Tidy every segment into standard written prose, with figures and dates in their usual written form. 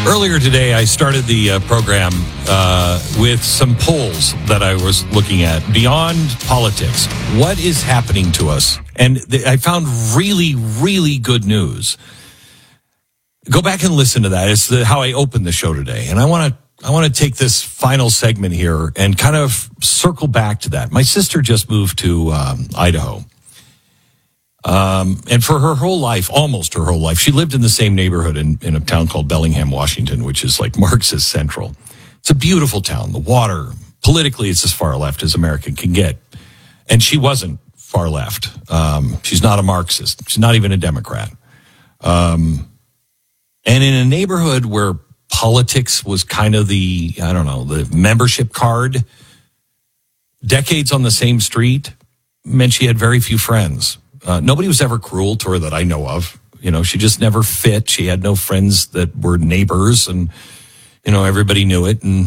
Earlier today, I started the program with some polls that I was looking at beyond politics. What is happening to us? And I found really, really good news. Go back and listen to that. It's how I opened the show today. And I want to take this final segment here and kind of circle back to that. My sister just moved to Idaho. And for her whole life, almost her whole life, she lived in the same neighborhood in a town called Bellingham, Washington, which is like Marxist Central. It's a beautiful town. The water, politically, it's as far left as America can get. And she wasn't far left. She's not a Marxist. She's not even a Democrat. And in a neighborhood where politics was kind of the membership card, decades on the same street meant she had very few friends. Nobody was ever cruel to her that I know of. She just never fit. She had no friends that were neighbors, and, everybody knew it. And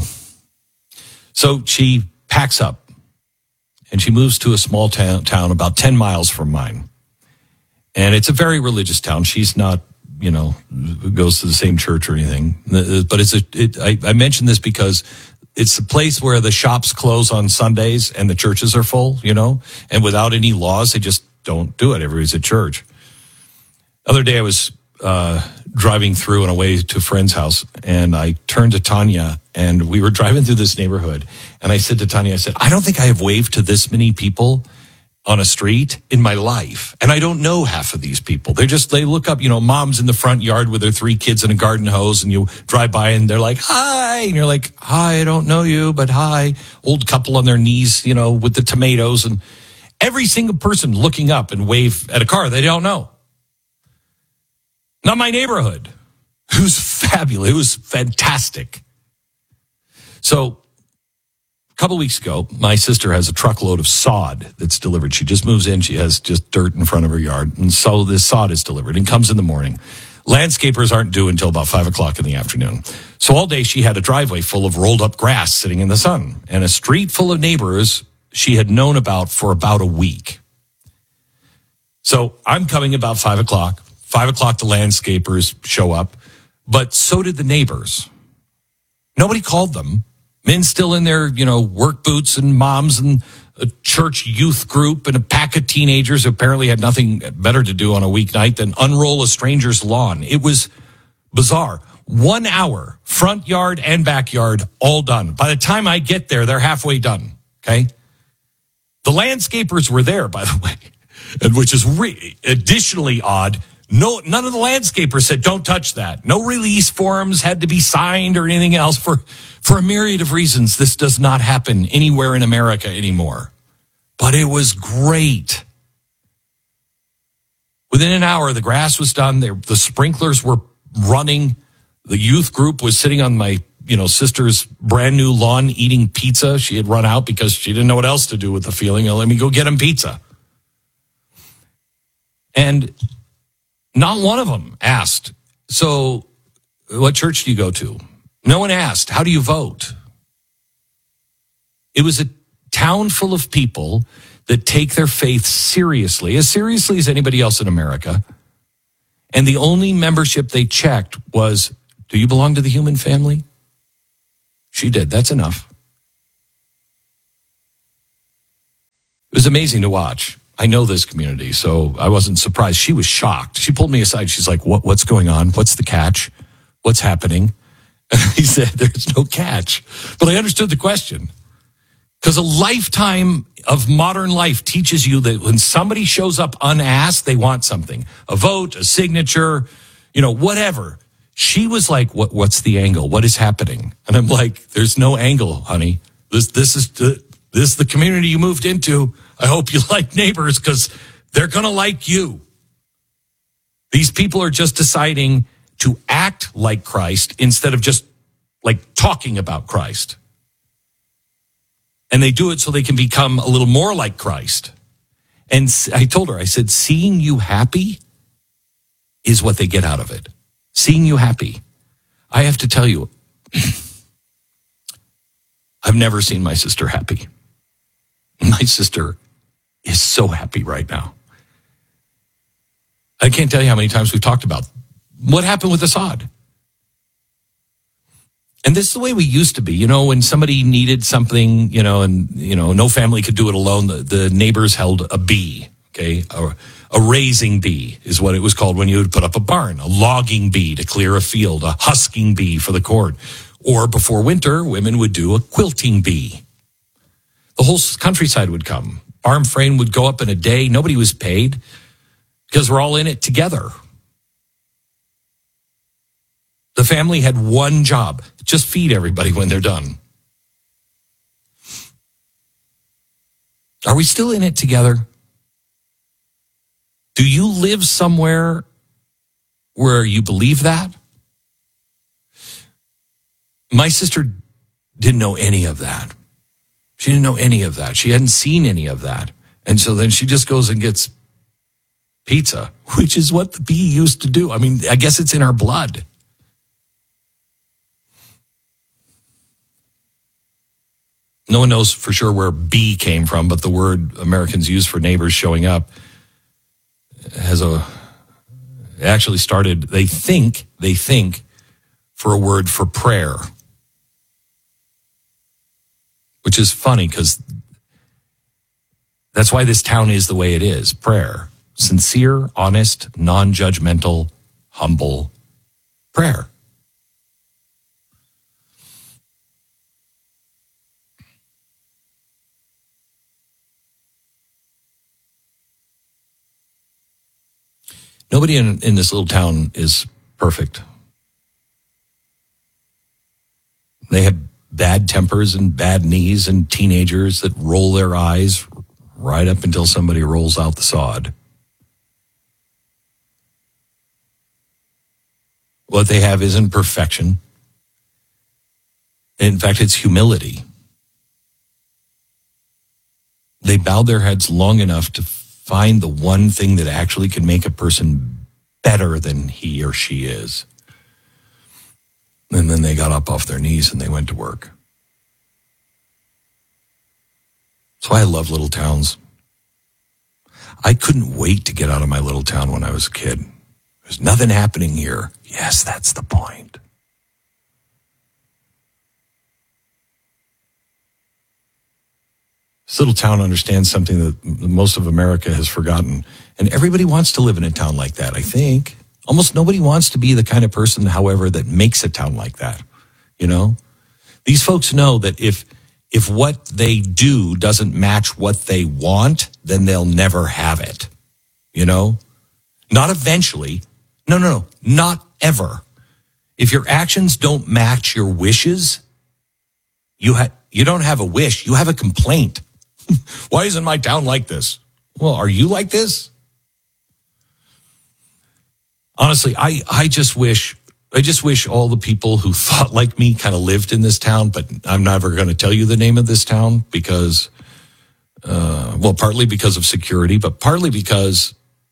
so she packs up and she moves to a small town about 10 miles from mine. And it's a very religious town. She's not, goes to the same church or anything. But I mention this because it's a place where the shops close on Sundays and the churches are full, and without any laws, they just don't do it. Everybody's at church. The other day I was driving through on a way to a friend's house, and I turned to Tanya, and we were driving through this neighborhood, and I said to Tanya, I don't think I have waved to this many people on a street in my life. And I don't know half of these people. They look up, mom's in the front yard with her 3 kids and a garden hose, and you drive by and they're like, hi. And you're like, hi, I don't know you, but hi. Old couple on their knees, with the tomatoes, and every single person looking up and wave at a car they don't know. Not my neighborhood. It was fabulous. It was fantastic. So a couple weeks ago, my sister has a truckload of sod that's delivered. She just moves in. She has just dirt in front of her yard. And so this sod is delivered and comes in the morning. Landscapers aren't due until about 5 o'clock in the afternoon. So all day she had a driveway full of rolled up grass sitting in the sun and a street full of neighbors she had known about for about a week. So I'm coming about 5 o'clock. 5 o'clock, the landscapers show up, but so did the neighbors. Nobody called them. Men still in their, work boots, and moms and a church youth group and a pack of teenagers who apparently had nothing better to do on a weeknight than unroll a stranger's lawn. It was bizarre. 1 hour, front yard and backyard, all done. By the time I get there, they're halfway done. Okay? The landscapers were there, by the way, which is additionally odd. No, none of the landscapers said, don't touch that. No release forms had to be signed or anything else for a myriad of reasons. This does not happen anywhere in America anymore. But it was great. Within an hour, the grass was done. The sprinklers were running. The youth group was sitting on my sister's brand new lawn eating pizza. She had run out because she didn't know what else to do with the feeling. Let me go get them pizza. And not one of them asked, so what church do you go to? No one asked, how do you vote? It was a town full of people that take their faith seriously as anybody else in America. And the only membership they checked was, do you belong to the human family? She did. That's enough. It was amazing to watch. I know this community, so I wasn't surprised. She was shocked. She pulled me aside. She's like, what's going on? What's the catch? What's happening? And he said, there's no catch. But I understood the question. Because a lifetime of modern life teaches you that when somebody shows up unasked, they want something. A vote, a signature, whatever. She was like, what's the angle? What is happening? And I'm like, there's no angle, honey. This is the community you moved into. I hope you like neighbors because they're going to like you. These people are just deciding to act like Christ instead of just like talking about Christ. And they do it so they can become a little more like Christ. And I told her, I said, seeing you happy is what they get out of it. Seeing you happy. I have to tell you, I've never seen my sister happy. My sister is so happy right now. I can't tell you how many times we've talked about what happened with Assad. And this is the way we used to be. You know, when somebody needed something, and, no family could do it alone, the neighbors held a bee, okay? A raising bee is what it was called when you would put up a barn, a logging bee to clear a field, a husking bee for the corn. Or before winter, women would do a quilting bee. The whole countryside would come. Barn frame would go up in a day. Nobody was paid because we're all in it together. The family had one job, just feed everybody when they're done. Are we still in it together? Do you live somewhere where you believe that? My sister didn't know any of that. She didn't know any of that. She hadn't seen any of that. And so then she just goes and gets pizza, which is what the bee used to do. I mean, I guess it's in our blood. No one knows for sure where bee came from, but the word Americans use for neighbors showing up actually started, they think for a word for prayer. Which is funny because that's why this town is the way it is. Prayer. Sincere, honest, non-judgmental, humble prayer. Nobody in this little town is perfect. They have bad tempers and bad knees and teenagers that roll their eyes right up until somebody rolls out the sod. What they have isn't perfection. In fact, it's humility. They bowed their heads long enough to find the one thing that actually can make a person better than he or she is. And then they got up off their knees and they went to work. That's why I love little towns. I couldn't wait to get out of my little town when I was a kid. There's nothing happening here. Yes, that's the point. This little town understands something that most of America has forgotten. And everybody wants to live in a town like that, I think. Almost nobody wants to be the kind of person, however, that makes a town like that. You know? These folks know that if what they do doesn't match what they want, then they'll never have it. You know? Not eventually. No, not ever. If your actions don't match your wishes, you don't have a wish, you have a complaint. Why isn't my town like this? Well, are you like this? Honestly, I just wish all the people who thought like me kind of lived in this town, but I'm never going to tell you the name of this town because, partly because of security, but partly because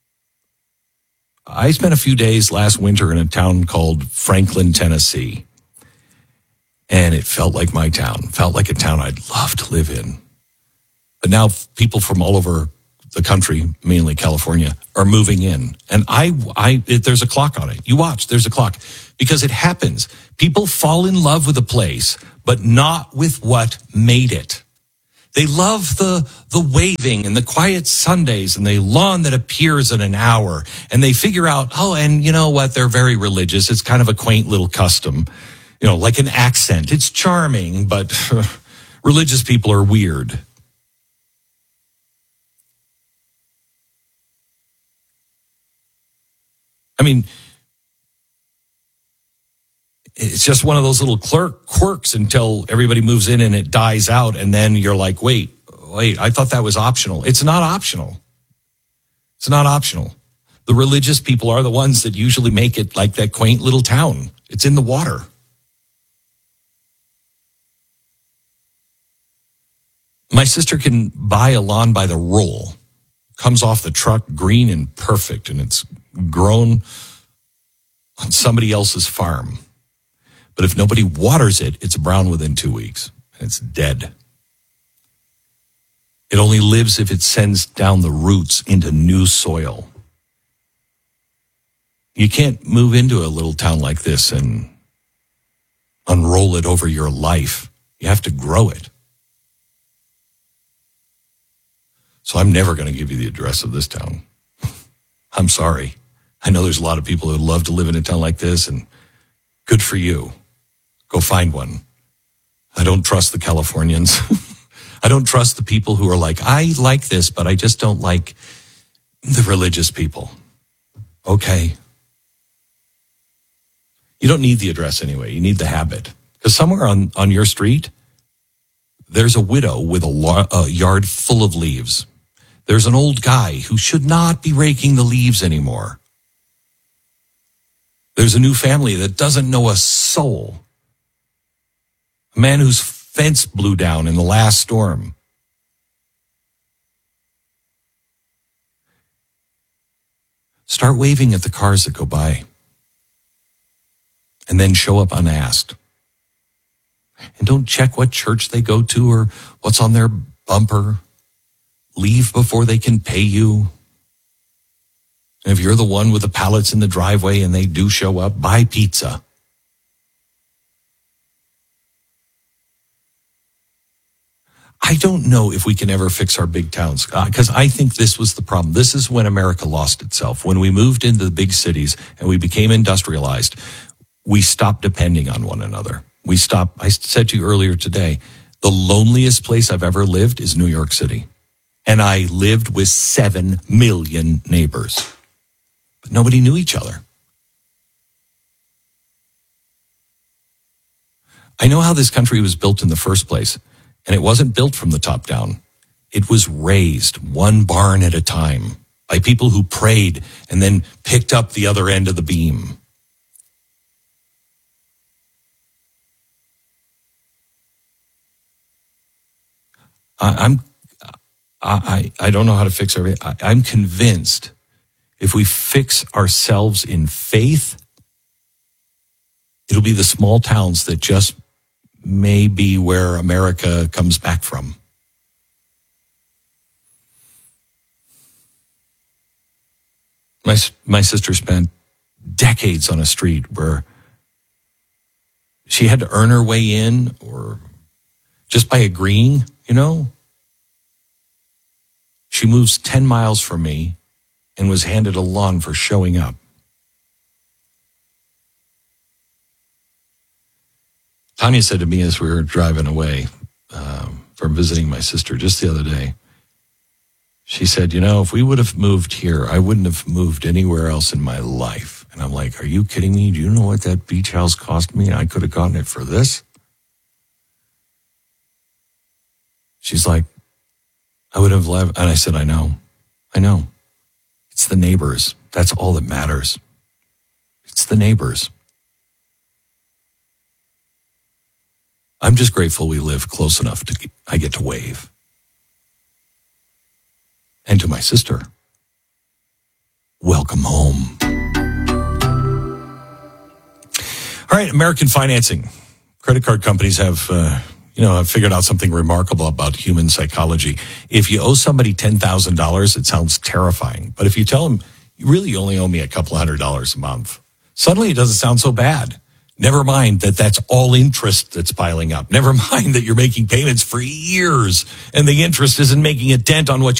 I spent a few days last winter in a town called Franklin, Tennessee. And it felt like my town, felt like a town I'd love to live in. But now people from all over the country, mainly California, are moving in. And there's a clock on it. You watch, there's a clock. Because it happens. People fall in love with a place, but not with what made it. They love the waving and the quiet Sundays and the lawn that appears in an hour. And they figure out, and you know what? They're very religious. It's kind of a quaint little custom, like an accent. It's charming, but religious people are weird. I mean, it's just one of those little quirks until everybody moves in and it dies out. And then you're like, wait, I thought that was optional. It's not optional. It's not optional. The religious people are the ones that usually make it like that quaint little town. It's in the water. My sister can buy a lawn by the roll. Comes off the truck, green and perfect, and it's grown on somebody else's farm. But if nobody waters it, it's brown within 2 weeks. And it's dead. It only lives if it sends down the roots into new soil. You can't move into a little town like this and unroll it over your life. You have to grow it. So I'm never going to give you the address of this town. I'm sorry. I know there's a lot of people who would love to live in a town like this, and good for you. Go find one. I don't trust the Californians. I don't trust the people who are like, I like this, but I just don't like the religious people. Okay. You don't need the address anyway. You need the habit. Because somewhere on your street, there's a widow with a yard full of leaves. There's an old guy who should not be raking the leaves anymore. There's a new family that doesn't know a soul. A man whose fence blew down in the last storm. Start waving at the cars that go by. And then show up unasked. And don't check what church they go to or what's on their bumper. Leave before they can pay you. And if you're the one with the pallets in the driveway and they do show up, buy pizza. I don't know if we can ever fix our big towns, because I think this was the problem. This is when America lost itself. When we moved into the big cities and we became industrialized, we stopped depending on one another. I said to you earlier today, the loneliest place I've ever lived is New York City. And I lived with 7 million neighbors. But nobody knew each other. I know how this country was built in the first place. And it wasn't built from the top down. It was raised one barn at a time by people who prayed and then picked up the other end of the beam. I don't know how to fix everything. I'm convinced if we fix ourselves in faith, it'll be the small towns that just may be where America comes back from. My sister spent decades on a street where she had to earn her way in, or just by agreeing, She moves 10 miles from me and was handed a lawn for showing up. Tanya said to me as we were driving away from visiting my sister just the other day, she said, if we would have moved here, I wouldn't have moved anywhere else in my life. And I'm like, are you kidding me? Do you know what that beach house cost me? I could have gotten it for this. She's like, I would have left. And I said, I know. It's the neighbors. That's all that matters. It's the neighbors. I'm just grateful we live close enough I get to wave. And to my sister, welcome home. All right, American financing. Credit card companies have figured out something remarkable about human psychology. If you owe somebody $10,000, it sounds terrifying. But if you tell them, you really only owe me a couple $100 a month, suddenly it doesn't sound so bad. Never mind that that's all interest that's piling up. Never mind that you're making payments for years and the interest isn't making a dent on what